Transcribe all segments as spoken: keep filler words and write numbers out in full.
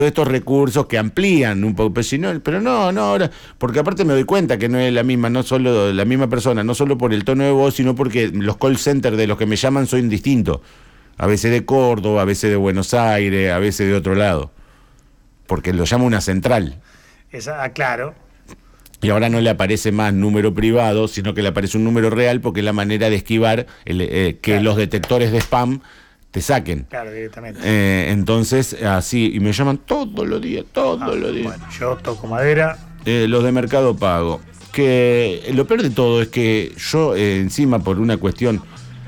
estos recursos que amplían un poco, pero, si no, pero no, no, ahora, porque aparte me doy cuenta que no es la misma, no solo la misma persona, no solo por el tono de voz, sino porque los call centers de los que me llaman son distintos. A veces de Córdoba, a veces de Buenos Aires, a veces de otro lado. Porque lo llama una central. Esa, claro. Y ahora no le aparece más número privado, sino que le aparece un número real, porque es la manera de esquivar el, eh, que claro. los detectores de spam te saquen. Claro, directamente. Eh, entonces, así, y me llaman todos los días, todos Ah, los días. Bueno, yo toco madera. Eh, los de Mercado Pago. Que lo peor de todo es que yo, eh, encima, por una cuestión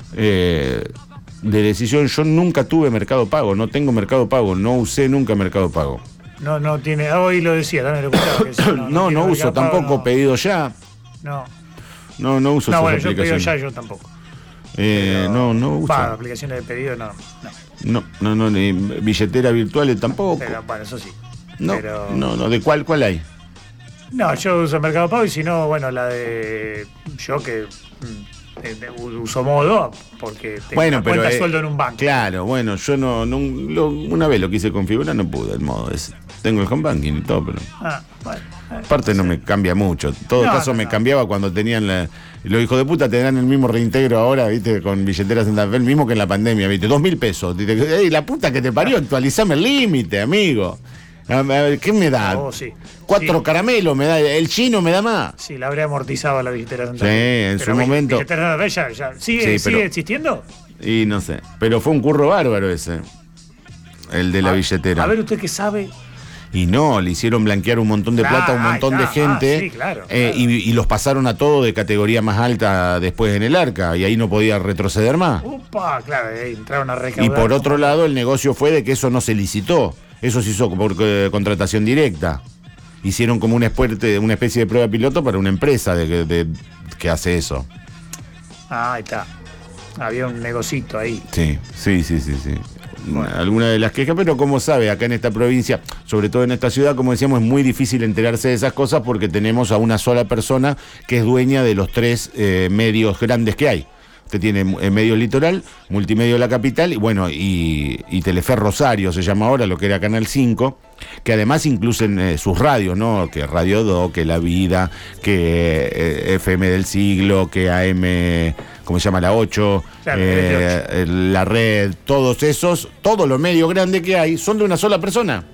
eh, de decisión, yo nunca tuve Mercado Pago, no tengo Mercado Pago, no usé nunca Mercado Pago. No, no tiene. Hoy lo decía, también lo escuchaba. Que decía, No, no, tiene no uso Mercado Pago, tampoco no. Pedido Ya. No. No, no uso No, esas bueno, yo pedido aplicaciones. ya, yo tampoco. Eh, Pero, no, no uso. pa, aplicaciones de pedido, no. No, No, no, no, ni billeteras virtuales tampoco. pero bueno, eso sí. No, pero... no, no, ¿de cuál, cuál hay? No, yo uso Mercado Pago y si no, bueno, la de. Yo que. mm, de- de- uso Modo porque tengo Bueno, una pero cuenta de eh, sueldo en un banco. Claro, bueno, yo no, no lo- una vez lo quise configurar, no pude, el modo ese. Tengo el home banking y todo, pero Ah, bueno. eh, aparte no sé. me cambia mucho. En todo No, caso no, me no. cambiaba cuando tenían la, los hijos de puta te dan el mismo reintegro ahora, viste, con billeteras Santa Fe, el mismo que en la pandemia, viste, dos mil pesos. Dice, ey, la puta que te parió, actualizame el límite, amigo. A ver, ¿qué me da? Oh, sí. Cuatro Sí. caramelos me da, el chino me da más. Sí, la habré amortizado la billetera Santa Sí, Fe. en Pero su bi- momento. billetera Santa Fe ya, ya- ¿Sigue, Sí, pero- ¿sigue existiendo? Y no sé, pero fue un curro bárbaro ese, el de la A- billetera. A ver, usted qué sabe. Y no, le hicieron blanquear un montón de Claro, plata a un ahí montón de está. gente. Ah, sí, claro, eh, claro. Y, y los pasaron a todos de categoría más alta después en el arca, y ahí no podía retroceder más. Upa, claro, ahí entraron a Y recaudar. por otro lado, el negocio fue de que eso no se licitó, eso se hizo por eh, contratación directa. Hicieron como una, espuerte- una especie de prueba piloto para una empresa de, que- de- que hace eso. Ah, ahí está. Había un negocito ahí. Sí, sí, sí, sí, sí. Bueno. Alguna de las quejas, pero como sabe, acá en esta provincia, sobre todo en esta ciudad, como decíamos, es muy difícil enterarse de esas cosas porque tenemos a una sola persona que es dueña de los tres eh, medios grandes que hay. Usted tiene eh, Medio Litoral, Multimedio La Capital y bueno, y, y Telefe Rosario se llama ahora, lo que era Canal cinco, que además incluyen eh, sus radios, ¿no? Que Radio Do, que La Vida, que eh, F M del Siglo, que A M, ¿cómo se llama? La ocho, Claro, eh, eh, La Red, todos esos, todos los medios grandes que hay son de una sola persona.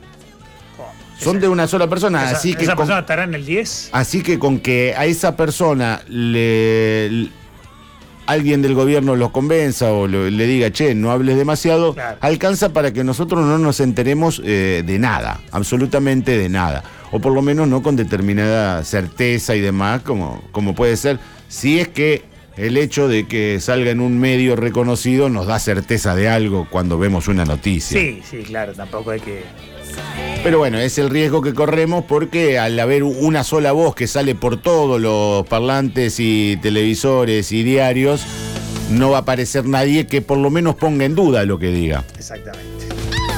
Son de una sola persona, Esa, así que esa con- persona estará en el diez. Así que con que a esa persona le, l- alguien del gobierno lo convenza o lo- le diga, che, no hables demasiado, Claro. alcanza para que nosotros no nos enteremos eh, de nada, absolutamente de nada. O por lo menos no con determinada certeza y demás, como, como puede ser, si es que el hecho de que salga en un medio reconocido nos da certeza de algo cuando vemos una noticia. Sí, sí, claro, tampoco hay que. Pero bueno, es el riesgo que corremos porque al haber una sola voz que sale por todos los parlantes y televisores y diarios, no va a aparecer nadie que por lo menos ponga en duda lo que diga. Exactamente.